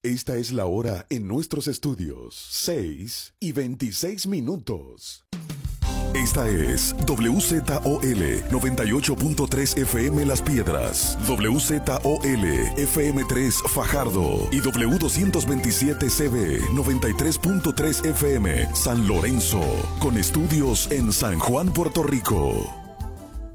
Esta es la hora en nuestros estudios, 6:26. Esta es WZOL 98.3 FM Las Piedras, WZOL FM3 Fajardo y W227CB 93.3 FM San Lorenzo, con estudios en San Juan, Puerto Rico.